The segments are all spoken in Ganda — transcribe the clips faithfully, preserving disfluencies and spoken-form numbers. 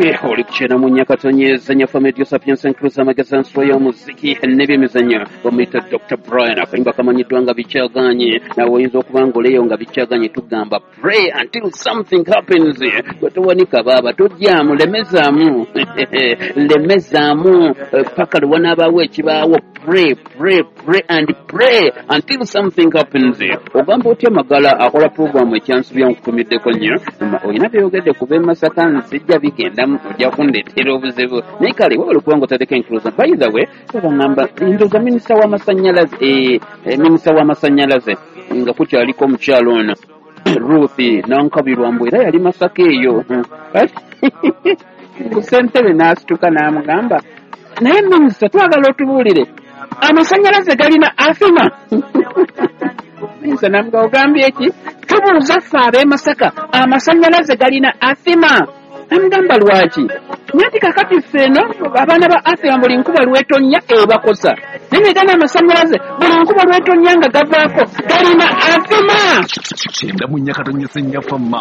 Okay, oli kuchena munyakatonye zanya Family Sapiens Inclusive Amagazan Soya muziki nebe mizanya bamita Doctor Brian akaimba kamanyiddwa nga bikyaganye na oyinza okubanga oleyo nga bikyaganye tugamba pray until something happens batowanika baba tojjamu lemezaamu lemezaamu paka lwanabaawo ekibaawo pray pray pray and pray until something happens ogamba otya magala akola program ekyansi byankutumiddeko nnyo oyina byogedde kuba emasaka nsijja bigenda ojja kundeetera obuzibu naye kale wabala okubanga otadeko inclusion by the way bagamba ndoza minisita w'amasanyalaze eh, minisita w'amasanyalaze nga kukyaliko omukyalo ono Ruthi nankabirwa mbu era yali masaka eyo ssentebe n'asituka n'amugamba naye minisita twagala otubuulire amasanyalaze galina afima minisita n'amugamba ogambye eki tubuuza ffe ab'e Masaka amasanyalaze galina afima amugamba lwaki nati kakati ffeno abaana ba afima buli nkuba lwetonya ebakosa naye gana amasanyalaze buli nkuba lwetonya nga gavaako galina afima kyenda mu nyakatonye senyafama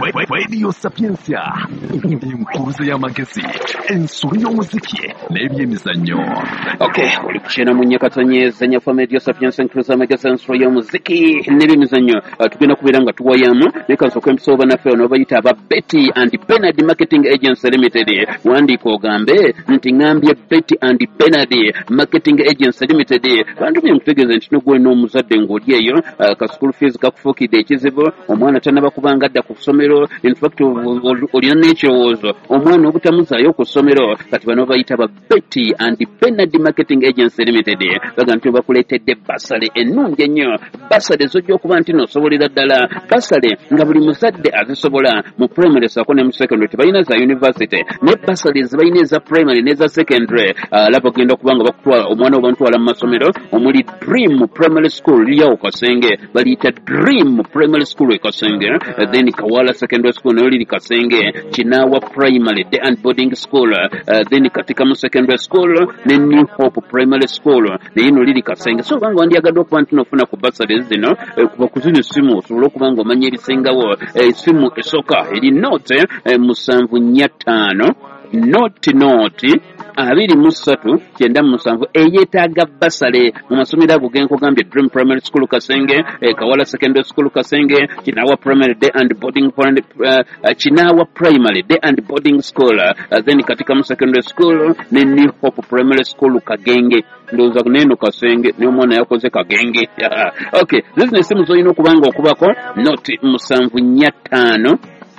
Radio Sapiensia enkuluze y'amagezi ensuli y'omuziki n'ebyemizannyo. Okay, oli kukyena mu nyakatonye zenyafama Radio Sapiensia enkuluze y'amagezi ensuli y'omuziki n'ebyemizannyo tugenda kubeera nga tuwayamu naye kansooka empisa oba naffe ono bayita aba Betty and Bernard Marketing Agency Limited wandiika ogambe nti ngambye Betty and Bernard Marketing Agency Limited bantu bye nkutegeeza nti nogwe n'omuzadde ng'oli eyo ka school fees kakufuukidde ekizibu omwana tannaba kubanga adda ku ssomero in fact olina n'ekirowoozo omwana obutamuzaayo ku ssomero kati bano bayita ba Betty and Bernard Marketing Agency Limited baga nti bakuleetedde basale ennungi ennyo basale zojja okuba nti nosobolera ddala basale nga buli muzadde azisobola mu primary sako ne mu secondary tebalina za university ne basale zibalina eza primary n'eza secondary alaba ogenda okubanga bakutwala omwana obamutwala mu masomero omuli Dream Primary School lyawo Kasenge baliyita Dream Primary School e Kasenge uh, then Kawala Secondary School nayo liri Kasenge Kinawa Primary Day and Boarding School uh, then Katikamu Secondary School ne New Hope Primary School neyino liri Kasenge so banga wandiyagadde okuba nti nofuna ku basale zino uh, kuba kuzina essimu osobola okubanga omanya ebisingawo essimu uh, esooka eri note uh, musanvu nnya ttaano noti noti abiri mu ssatu kyenda musanvu eyeetaaga basale mu masomero ago genkugambye Dream Primary School Kasenge eh, Kawala Secondary School Kasenge Kinawa Primary Day and Boarding uh, uh, Kinawa Primary Day and Boarding School uh, then Katikamu Secondary School ne New Hope Primary School Kagenge ndowooza neno Kasenge ne omwana yakoze Kagenge okay zino essimu zolina okubanga okubako noti musanvu nnya ttaano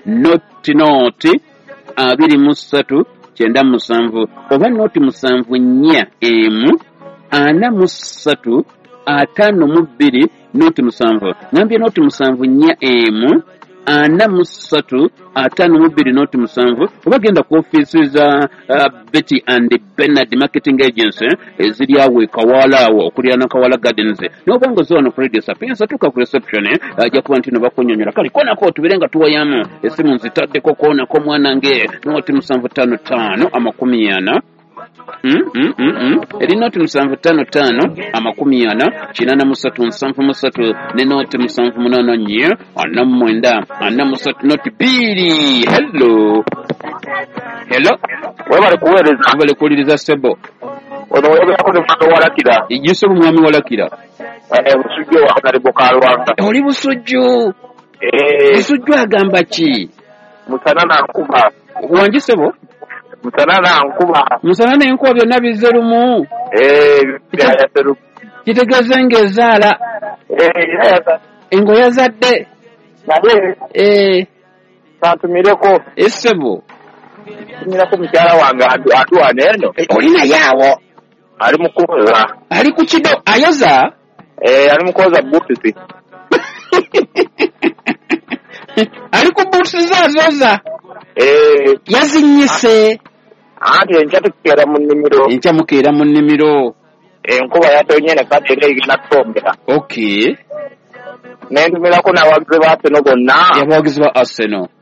noti noti abiri mu ssatu kyenda musanvu oba noti musanvu nnya emu ana mu ssatu ataano mu bbiri noti musanvu ngambye noti musanvu nnya emu ana mu ssatu ataano mu bbiri noti musanvu oba genda ku ofiisi za uh, Betty and Bernard Marketing Agency eziri awo Kawala awo okulira na Kawala Gardens n'obanga zo wano ku Radio Sapiensia tuka ku reception ajja kuba nti no bakunyonyola kale konako tubere nga tuwayamu essimu nzitaddeko konako mwanange noti musanvu ttaano ttaano amakumi ana Mm, mm, mm, mm. Eri noti musanvu ttaano ttaano amakumi ana kinana musatu nsanvu musatu ne noti musanvu munaana nnya ana mwenda ana musatu noti bbiri. Hello hello webale kuweereza webale kuwuliriza ssebo ono webeako ne mwana walakira ejjusa omwami walakira busujju wakatali bukalwanga oli busujju busujju agamba ki musana nankuba wangi ssebo musana nankuba musana n'enkuba byonna bizze lumu byayase lumu kitegeeza ng'ezaala engo yazadde naye kantumireko essebo tumirako mukyala wange atuwana eno oli naye awo ali mukuza ali ku kido ayoza ali mukoza butusi ali ku butusi zaazoza yazinyise anti enkya tukeera mu nnimiro enkya mukeera mu nnimiro enkuba yatonye ne kati era igenda kutombera okay nentumirako n'abawagizi ba Arsenal bonna abawagizi ba Arsenal